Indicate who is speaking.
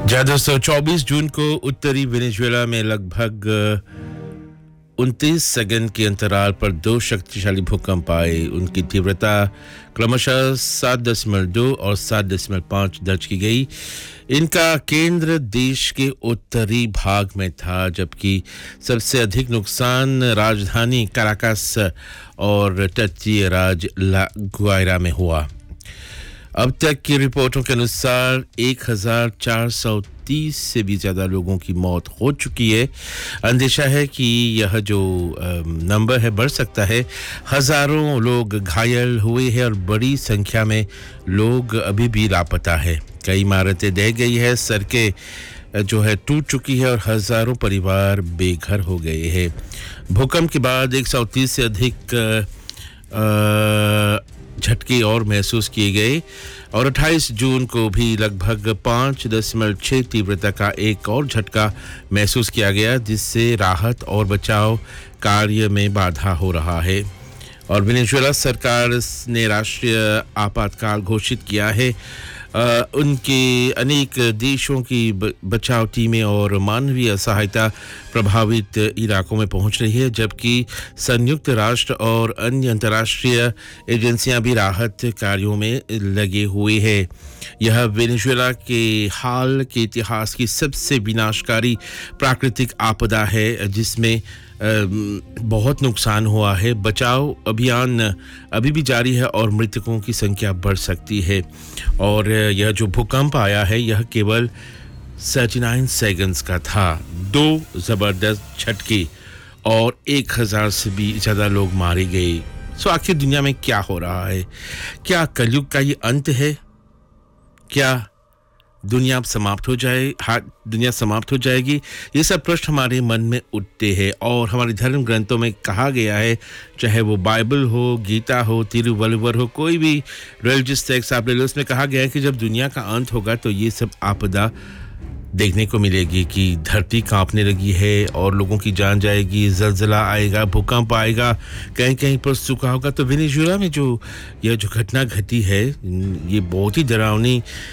Speaker 1: जहाँ दोस्तों 24 जून को उत्तरी वेनेजुएला में लगभग 29 सेकंड के अंतराल पर दो शक्तिशाली भूकंप आए। उनकी तीव्रता क्रमशः 7.2 और 7.5 दर्ज की गई। इनका केंद्र देश के उत्तरी भाग में था, जबकि सबसे अधिक नुकसान राजधानी काराकास और तटीय राज्य ला गुआयरा में हुआ। अब तक की रिपोर्टों के अनुसार 1430 से भी ज़्यादा लोगों की मौत हो चुकी है। अंदेशा है कि यह जो नंबर है बढ़ सकता है। हज़ारों लोग घायल हुए हैं और बड़ी संख्या में लोग अभी भी लापता है। कई इमारतें ढह गई है, सड़कें जो है टूट चुकी है और हज़ारों परिवार बेघर हो गए हैं। भूकंप के बाद 130 से अधिक झटके और महसूस किए गए और 28 जून को भी लगभग 5.6 तीव्रता का एक और झटका महसूस किया गया, जिससे राहत और बचाव कार्य में बाधा हो रहा है। और वेनेजुएला सरकार ने राष्ट्रीय आपातकाल घोषित किया है। उनके अनेक देशों की बचाव टीमें और मानवीय सहायता प्रभावित इलाकों में पहुंच रही है, जबकि संयुक्त राष्ट्र और अन्य अंतर्राष्ट्रीय एजेंसियां भी राहत कार्यों में लगे हुए हैं। यह वेनेजुएला के हाल के इतिहास की सबसे विनाशकारी प्राकृतिक आपदा है, जिसमें बहुत नुकसान हुआ है। बचाव अभियान अभी भी जारी है और मृतकों की संख्या बढ़ सकती है। और यह जो भूकंप आया है यह केवल 39 सेकंड्स का था। दो ज़बरदस्त झटके और 1000 से भी ज़्यादा लोग मारे गए। आखिर दुनिया में क्या हो रहा है? क्या कलयुग का ये अंत है? क्या दुनिया अब समाप्त हो दुनिया समाप्त हो जाएगी? ये सब प्रश्न हमारे मन में उठते हैं और हमारे धर्म ग्रंथों में कहा गया है, चाहे वो बाइबल हो, गीता हो, तिरुवल्लुवर हो, कोई भी रिलीजियस टेक्स्ट आप ले लो, उसमें कहा गया है कि जब दुनिया का अंत होगा तो ये सब आपदा देखने को मिलेगी कि धरती कांपने लगी है और लोगों की जान जाएगी, ज़लज़ला आएगा, भूकंप आएगा, कहीं कहीं पर सूखा होगा। तो वेनेजुएला में जो यह जो घटना घटी है ये बहुत ही डरावनी